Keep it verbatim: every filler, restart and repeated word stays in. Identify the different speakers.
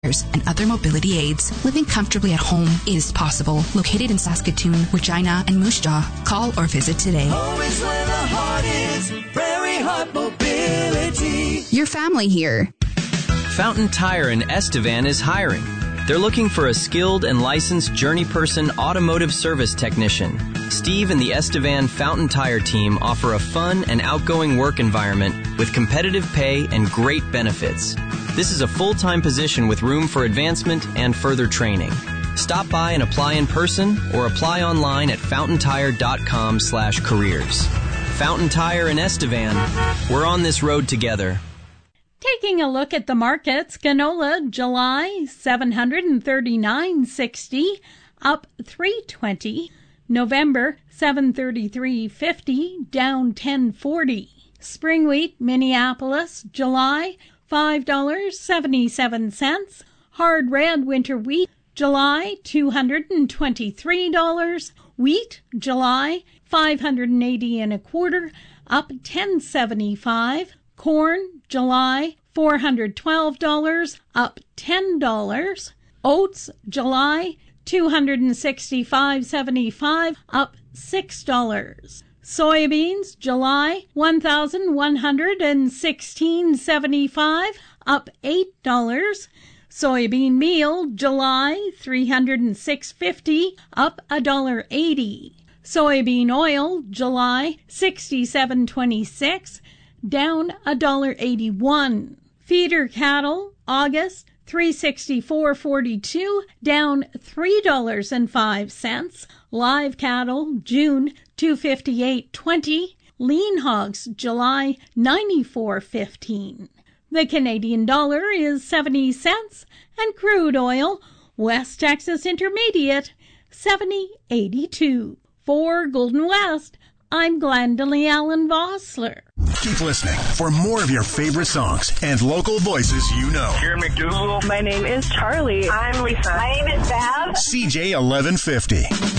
Speaker 1: and other mobility aids. Living comfortably at home is possible. Located in Saskatoon, Regina, and Moose Jaw. Call or visit today.
Speaker 2: Home is where the heart is. Prairie Heart Mobility.
Speaker 1: Your family here.
Speaker 3: Fountain Tire in Estevan is hiring. They're looking for a skilled and licensed journey person automotive service technician. Steve and the Estevan Fountain Tire team offer a fun and outgoing work environment with competitive pay and great benefits. This is a full-time position with room for advancement and further training. Stop by and apply in person or apply online at fountaintire.com slash careers. Fountain Tire in Estevan. We're on this road together.
Speaker 4: Taking a look at the markets, canola July seven hundred thirty-nine dollars and sixty cents, up three twenty. November seven thirty-three fifty, down ten forty. Spring wheat Minneapolis July five dollars and seventy-seven cents. Hard red winter wheat July two hundred twenty-three dollars. Wheat July five hundred eighty and a quarter, up ten seventy-five. Corn July four hundred twelve dollars, up ten dollars. Oats July two hundred sixty-five seventy-five, up six dollars. Soybeans July one thousand one hundred sixteen seventy-five, up eight dollars. Soybean meal July three hundred six fifty, up one dollar eighty. Soybean oil July sixty-seven twenty-six, down one dollar eighty-one. Feeder cattle August three sixty-four forty-two, down three dollars and five cents. Live cattle June two fifty-eight twenty. Lean hogs July ninety-four fifteen. The Canadian dollar is seventy cents, and crude oil West Texas Intermediate seventy eighty-two. For Golden West, I'm Glendalee Allen Vossler.
Speaker 5: Keep listening for more of your favorite songs and local voices you know.
Speaker 6: Here, McDougal.
Speaker 7: My name is Charlie.
Speaker 8: I'm Lisa.
Speaker 9: My name is Val.
Speaker 5: C J eleven fifty.